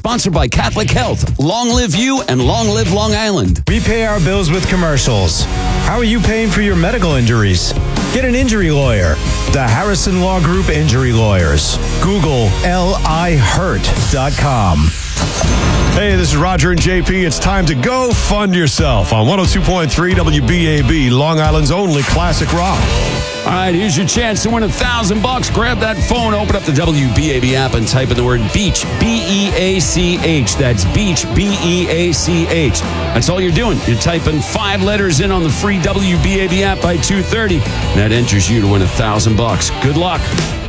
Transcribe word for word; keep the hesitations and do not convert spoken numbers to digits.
Sponsored by Catholic Health. Long live you and long live Long Island. We pay our bills with commercials. How are you paying for your medical injuries? Get an injury lawyer. The Harrison Law Group Injury Lawyers. Google L I hurt dot com. Hey, this is Roger and J P. It's time to go fund yourself on one oh two point three W B A B, Long Island's only classic rock. All right, here's your chance to win a thousand bucks. Grab that phone, open up the W B A B app, and type in the word Beach, B E A C H. That's Beach, B E A C H. That's all you're doing. You're typing five letters in on the free W B A B app by two thirty. That enters you to win a thousand bucks. Good luck.